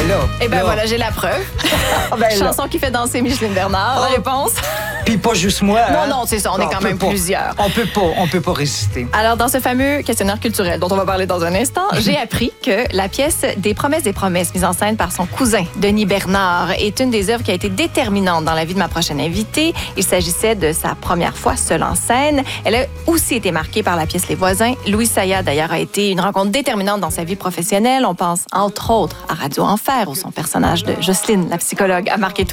là. Eh bien Là. voilà, j'ai la preuve. Ben là. Chanson qui fait danser Micheline Bernard, la réponse. Puis pas juste moi. Non, hein? non, c'est ça, on est quand même plusieurs. On peut pas résister. Alors, dans ce fameux questionnaire culturel dont on va parler dans un instant, j'ai appris que la pièce Des promesses, mise en scène par son cousin, Denis Bernard, est une des œuvres qui a été déterminante dans la vie de ma prochaine invitée. Il s'agissait de sa première fois seule en scène. Elle a aussi été marquée par la pièce Les voisins. Louis Saya, d'ailleurs, a été une rencontre déterminante dans sa vie professionnelle. On pense, entre autres, à Radio Enfer, où son personnage de Jocelyne, la psychologue, a marqué